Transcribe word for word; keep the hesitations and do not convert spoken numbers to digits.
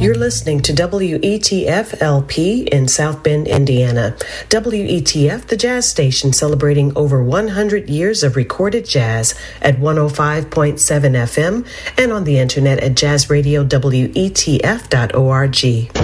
You're listening to W E T F L P in South Bend, Indiana. W E T F, the jazz station celebrating over one hundred years of recorded jazz at one oh five point seven F M and on the internet at jazz radio W E T F dot org.